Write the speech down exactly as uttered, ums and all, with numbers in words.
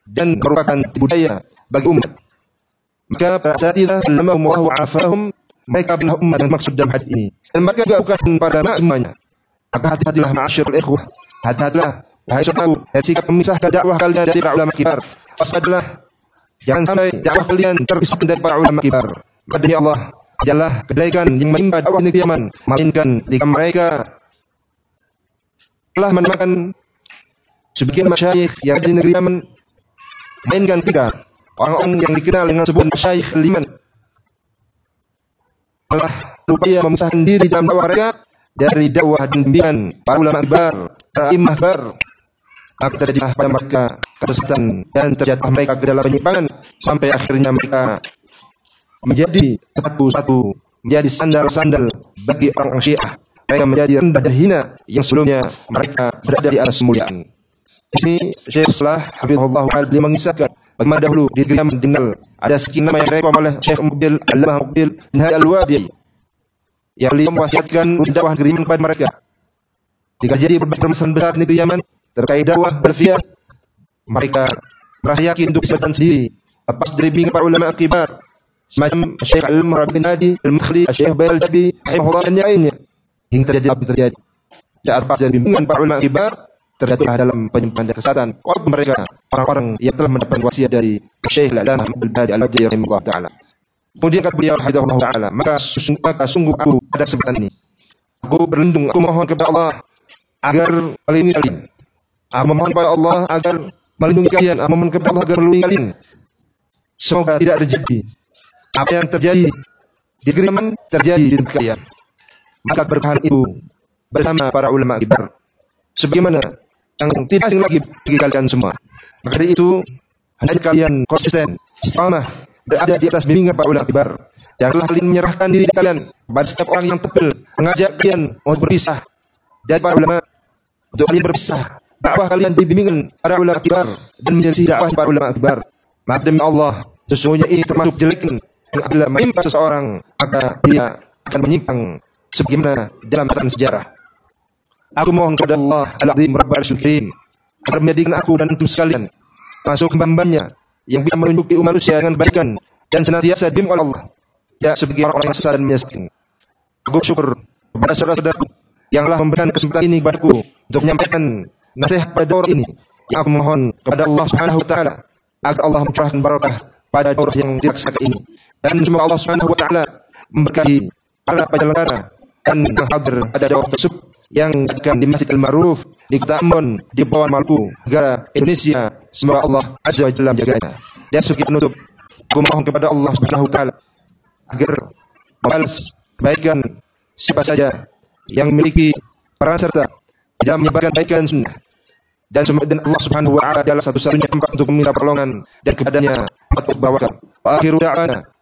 dan merupakan budaya bagi umat. Maka para asatidzah allamahumullah wa afahum, mereka adalah umat yang maksud dalam hadis ini. Dan mereka juga bukan pada maknanya. Maka hati-hatilah ma'asyiral ikhwah. Hati-hatilah wahai saudaraku dari sikap memisahkan dakwah kalian dari para ulama kibar. Waspadlah, jangan sampai dakwah kalian terpisah dari para ulama kibar. Maka demi Allah, adalah kebaikan yang menimpa dakwah negeri Yaman, melainkan jika mereka telah menemukan sebagian masyayikh yang ada di negeri Yaman, melainkan tiga orang-orang yang dikenal dengan sebutan masyayikh liman telah berupaya memisahkan diri dalam dakwah mereka dari dakwah dan bimbingan para ulama kibar, para imam kibar. Maka terjadilah pada mereka kesesatan dan terjatuh mereka ke dalam penyimpangan sampai akhirnya mereka menjadi satu-satu, menjadi sandal-sandal bagi orang Syiah. Mereka menjadi rendah dan hina yang sebelumnya mereka berada di atas kemuliaan. Di sini Syekh Salah Hafizahullah Ta'ala beliau mengisahkan bagaimana dahulu di negeri Yaman dikenal ada sekian nama yang direkom oleh Syekh Muqbil Allamah Muqbil bin Hadi Al-Wadi'i yang beliau mewasiatkan untuk dakwah negeri Yaman kepada mereka. Jika jadi berbagai permasalahan besar di negeri Yaman terkait dakwah berfiat, mereka merasa yakin untuk bisa sendiri lepas dari bimbingan para ulama kibar semacam Syekh Al-Murad bin Hadi Al-Mukhli, Syekh Bail Jabi, rahimahullah dan lainnya. Hingga terjadi apa terjadi. Saat lepas dari bimbingan para ulama kibar, terjatuhlah dalam penyimpangan dan kesesatan walaupun mereka orang-orang yang telah mendapat wasiat dari Syekh Al-Allamah Muqbil bin Hadi Al-Wadi'i rahimahullah ta'ala. Kemudian kata beliau hafizahullah ta'ala, maka maka sungguh aku pada kesempatan ini aku berlindung, aku mohon kepada Allah agar melindungi kalian. Aku memohon kepada Allah agar melindungi kalian. Aku memohon kepada Allah agar melindungi kalian. Semoga tidak terjadi apa yang terjadi di negeri Yaman terjadi di negeri kalian. Maka bertahan itu bersama para ulama kibar sebagaimana yang tidak asing lagi bagi kalian semua. Maka dari itu hendaknya kalian konsisten, istiqamah, berada di atas bimbingan para ulama kibar. Janganlah kalian menyerahkan diri kalian kepada setiap orang yang tebal mengajak kalian untuk berpisah dari para ulama, untuk kalian berpisah dakwah kalian di bimbingan para ulama kibar dan menjadi dakwah para ulama kibar. Maka demi Allah, sesungguhnya ini termasuk jelekan yang adalah menimpa seseorang, maka dia akan menyimpang sebagaimana dalam catatan sejarah. Aku mohon kepada Allah Al-Azim Rabbul Arsyil Karim agar menjadikan aku dan antum sekalian masuk hamba-hambanya yang bisa menunjuki umat manusia dengan kebaikan dan senantiasa dibimbing oleh Allah, ya sebagai orang-orang yang sesat dan menyesatkan. Aku syukur kepada saudara-saudaraku yang telah memberikan kesempatan ini kepadaku untuk menyampaikan nasihat pada daurah ini. Yang aku mohon kepada Allah Subhanahu wa taala agar Allah mencurahkan barakah pada daurah yang dilaksanakan ini, dan semoga Allah Subhanahu wa taala memberkahi para penyelenggara dan yang hadir pada daurah tersebut yang akan di Masjid Al-Ma'ruf di Kota Ambon di Bawah Maluku, negara Indonesia. Semoga Allah Azza wa Jalla menjaganya. Dan sebagai penutup, aku mohon kepada Allah Subhanahu wa taala agar membalas kebaikan siapa saja yang memiliki peran serta dalam menyebarkan kebaikan sunnah, dan semoga Allah Subhanahu wa taala adalah satu-satunya tempat untuk meminta pertolongan dan kepadanya untuk bertawakal. Wa akhiru da'wana